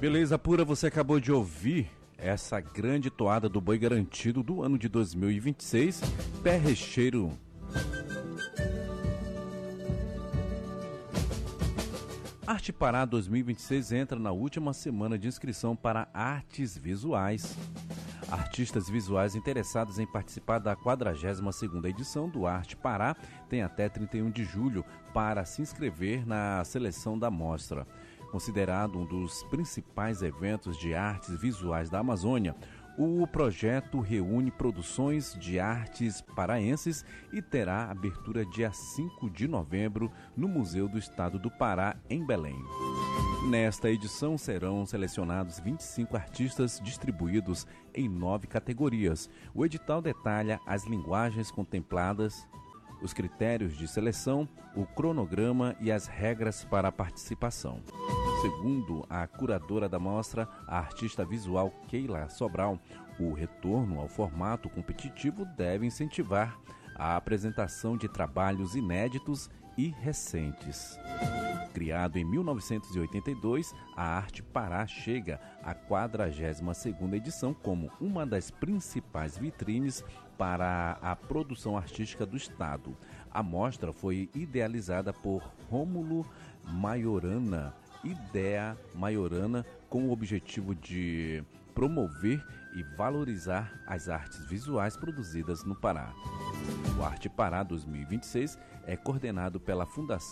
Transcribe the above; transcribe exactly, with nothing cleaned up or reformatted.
Beleza pura, você acabou de ouvir essa grande toada do Boi Garantido do ano de dois mil e vinte e seis, Pé Recheiro. Arte Pará dois mil e vinte e seis entra na última semana de inscrição para artes visuais. Artistas visuais interessados em participar da quadragésima segunda edição do Arte Pará têm até trinta e um de julho para se inscrever na seleção da mostra. Considerado um dos principais eventos de artes visuais da Amazônia, o projeto reúne produções de artes paraenses e terá abertura dia cinco de novembro no Museu do Estado do Pará, em Belém. Nesta edição serão selecionados vinte e cinco artistas distribuídos em nove categorias. O edital detalha as linguagens contempladas, os critérios de seleção, o cronograma e as regras para a participação. Segundo a curadora da mostra, a artista visual Keila Sobral, o retorno ao formato competitivo deve incentivar a apresentação de trabalhos inéditos e recentes. Criado em mil novecentos e oitenta e dois, a Arte Pará chega à quadragésima segunda edição como uma das principais vitrines para a produção artística do Estado. A mostra foi idealizada por Rômulo Maiorana, Ideia Maiorana, com o objetivo de promover e valorizar as artes visuais produzidas no Pará. O Arte Pará dois mil e vinte e seis é coordenado pela Fundação